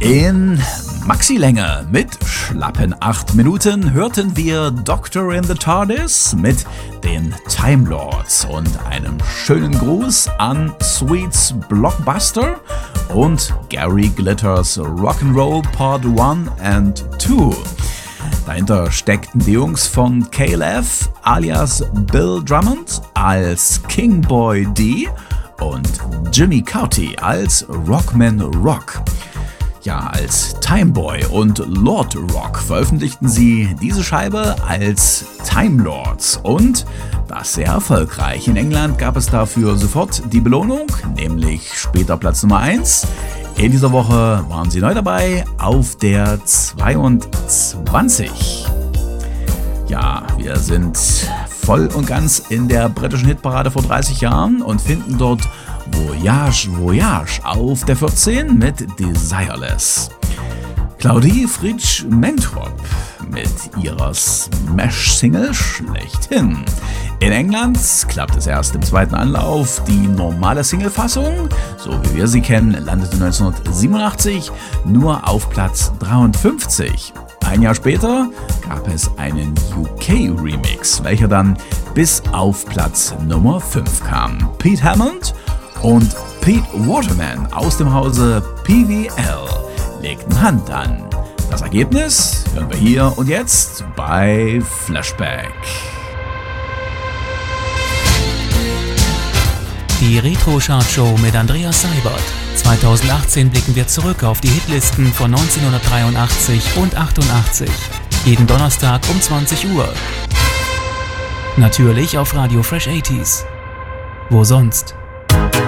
In Maxi-Länge mit schlappen 8 Minuten hörten wir Doctor in the TARDIS mit den Time Lords und einem schönen Gruß an Sweets Blockbuster und Gary Glitters Rock'n'Roll Part 1 and 2. Dahinter steckten die Jungs von KLF alias Bill Drummond als King Boy D und Jimmy Cauty als Rockman Rock. Ja, als Timeboy und Lord Rock veröffentlichten sie diese Scheibe als Time Lords und das sehr erfolgreich. In England gab es dafür sofort die Belohnung, nämlich später Platz Nummer 1. In dieser Woche waren sie neu dabei auf der 22. Ja, wir sind voll und ganz in der britischen Hitparade vor 30 Jahren und finden dort Voyage Voyage auf der 14 mit Desireless. Claudie Fritsch Mentrop mit ihrer Smash-Single schlechthin. In England klappt es erst im zweiten Anlauf. Die normale Single-Fassung, so wie wir sie kennen, landete 1987 nur auf Platz 53. Ein Jahr später gab es einen UK-Remix, welcher dann bis auf Platz Nummer 5 kam. Pete Hammond und Pete Waterman aus dem Hause PVL legten Hand an. Das Ergebnis hören wir hier und jetzt bei Flashback. Die Retro-Chart-Show mit Andreas Seibert. 2018 blicken wir zurück auf die Hitlisten von 1983 und 88. Jeden Donnerstag um 20 Uhr. Natürlich auf Radio Fresh 80s. Wo sonst?